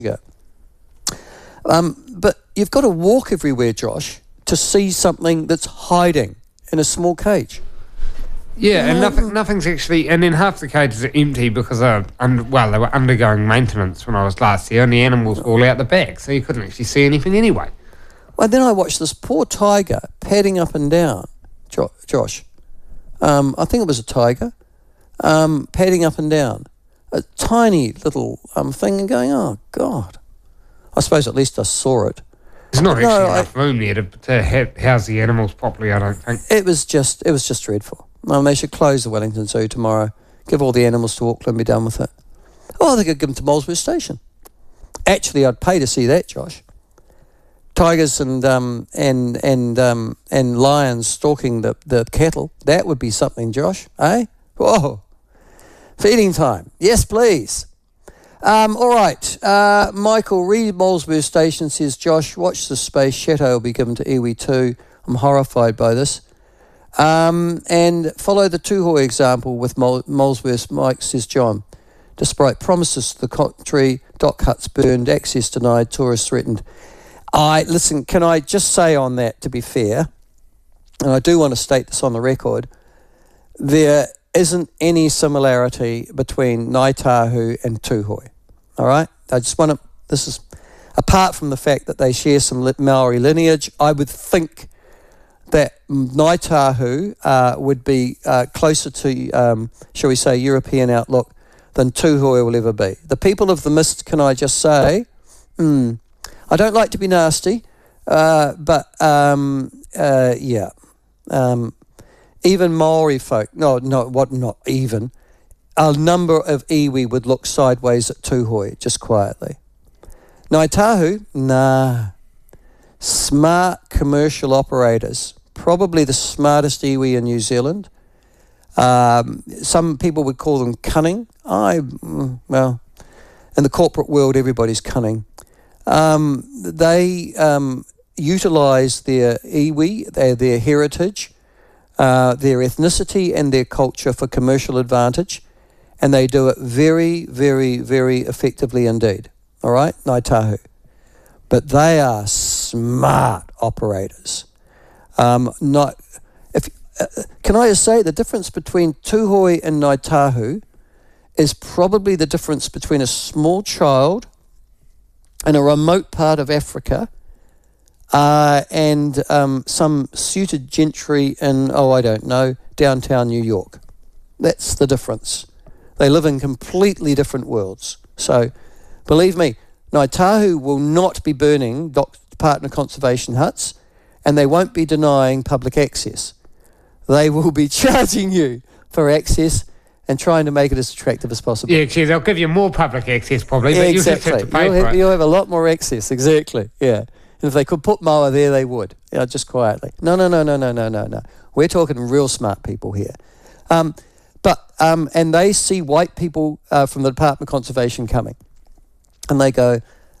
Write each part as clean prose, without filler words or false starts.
But you've got to walk everywhere, Josh, to see something that's hiding in a small cage. Yeah, and nothing's actually... And then half the cages are empty because they were undergoing maintenance when I was last here, and the animals were all out the back, so you couldn't actually see anything anyway. Well, then I watched this poor tiger padding up and down, Josh. I think it was a tiger, padding up and down. A tiny little thing and going, oh, God. I suppose at least I saw it. There's not actually enough room there to house the animals properly, I don't think. It was just dreadful. They should close the Wellington Zoo tomorrow, give all the animals to Auckland, be done with it. Oh, they could give them to Molesworth Station. Actually, I'd pay to see that, Josh. Tigers and lions stalking the cattle. That would be something, Josh, eh? Whoa. Feeding time. Yes, please. All right. Michael, read Molesworth Station, says Josh, watch the space. Chateau will be given to iwi too. I'm horrified by this. And follow the Tūhoe example with Molesworth, Mike, says John. Despite promises to the contrary, dock huts burned, access denied, tourists threatened. Listen, can I just say on that, to be fair, and I do want to state this on the record, there isn't any similarity between Ngāi Tahu and Tūhoe, all right? I just want to, this is, apart from the fact that they share some Maori lineage, I would think that Ngāi Tahu would be closer to, shall we say, European outlook than Tūhoe will ever be. The people of the mist, can I just say, I don't like to be nasty, but yeah. Even Maori folk, not even, a number of iwi would look sideways at Tūhoe, just quietly. Ngāi Tahu, nah. Smart commercial operators, probably the smartest iwi in New Zealand. Some people would call them cunning. Well, in the corporate world, everybody's cunning. They utilise their iwi, their heritage, their ethnicity and their culture for commercial advantage, and they do it very, very, very effectively indeed. All right, Ngāi Tahu. But they are smart operators. Can I just say the difference between Tūhoe and Ngāi Tahu is probably the difference between a small child in a remote part of Africa and some suited gentry in, I don't know, downtown New York. That's the difference. They live in completely different worlds. So, believe me, Ngāi Tahu will not be burning partner conservation huts, and they won't be denying public access. They will be charging you for access and trying to make it as attractive as possible. Yeah, actually, they'll give you more public access probably, but you just have to pay for it. You'll have a lot more access, exactly, yeah. And if they could put moa there, they would, just quietly. No. We're talking real smart people here. And they see white people from the Department of Conservation coming. And they go,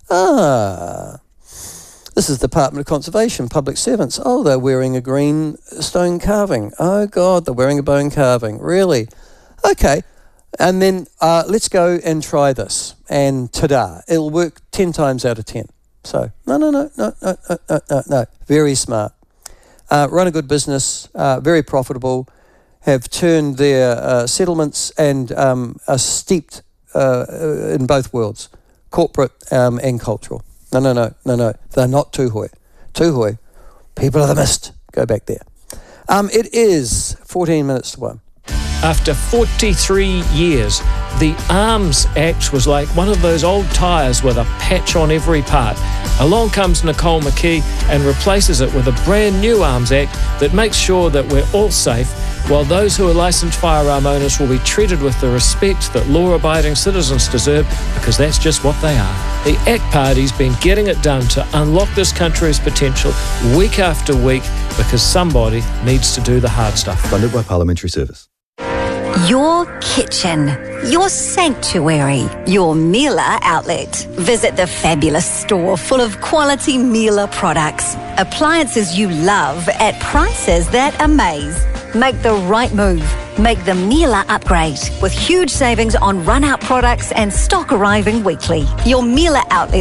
this is the Department of Conservation, public servants. Oh, they're wearing a green stone carving. Oh, God, they're wearing a bone carving. Really? Okay. And then let's go and try this. And ta-da, it'll work 10 times out of 10. So, no. Very smart. Run a good business, very profitable, have turned their settlements and are steeped in both worlds, corporate and cultural. No. They're not Tūhoe. Tūhoe, people of the mist, go back there. It is 14 minutes to 1. After 43 years, the Arms Act was like one of those old tyres with a patch on every part. Along comes Nicole McKee and replaces it with a brand new Arms Act that makes sure that we're all safe, while those who are licensed firearm owners will be treated with the respect that law-abiding citizens deserve, because that's just what they are. The ACT Party's been getting it done to unlock this country's potential week after week, because somebody needs to do the hard stuff. Funded by Parliamentary Service. Your kitchen, your sanctuary, your Miele outlet. Visit the fabulous store full of quality Miele products. Appliances you love at prices that amaze. Make the right move. Make the Miele upgrade with huge savings on run-out products and stock arriving weekly. Your Miele outlet